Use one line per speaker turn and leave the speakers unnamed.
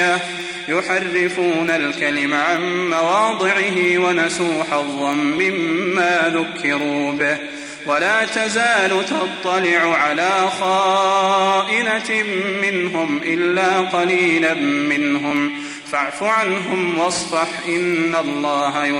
يحرفون الكلم عن مواضعه ونسوا حظا مما ذكروا به ولا تزال تطلع على خائنة منهم إلا قليلا منهم فاعف عنهم واصفح إن الله